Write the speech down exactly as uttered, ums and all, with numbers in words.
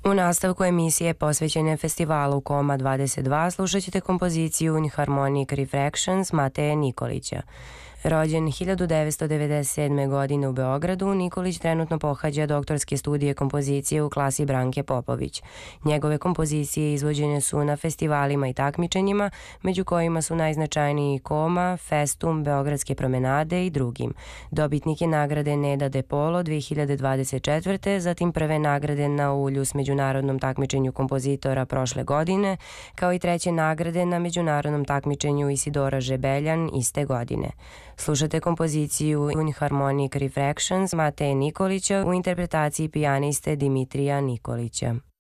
U nastavku emisije posvećene festivalu Koma dvadeset dva slušat ćete kompoziciju Unharmonic Refractions Mateje Nikolića. Rođen hiljadu devetsto devedeset sedme. godine u Beogradu, Nikolić trenutno pohađa doktorske studije kompozicije u klasi Branke Popović. Njegove kompozicije izvođene su na festivalima i takmičenjima, među kojima su najznačajniji Koma, Festum, Beogradske promenade i drugim. Dobitnik je nagrade Neda De Polo dve hiljade dvadeset četvrte. zatim prve nagrade na Ulju s međunarodnom takmičenju kompozitora prošle godine, kao i treće nagrade na međunarodnom takmičenju Isidora Žebeljan iste godine. Slušate kompoziciju Unharmonic Refractions Mateje Nikolića u interpretaciji pijaniste Dimitrija Nikolića.